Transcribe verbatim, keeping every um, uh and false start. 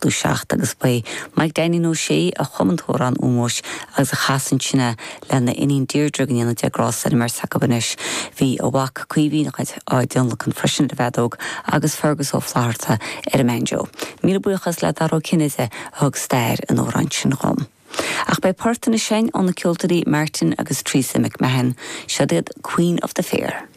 seachtú seacht agus ba meid daine nó sé a chumantóir an úmóis agus a chasan sinna lena inon dírdrugan íana deagrás ar mar sacabanis hí a bhac cuihí nach á dionlachan freisin de bhedóg agus fergus ó fláirta ar a menjo. Míle buchas le daró cinise thug stair an óráin sin rom. Ach bei páirteanna sin an na cioltarí Martin agus Theresa McMahon, siad Queen of the Fair.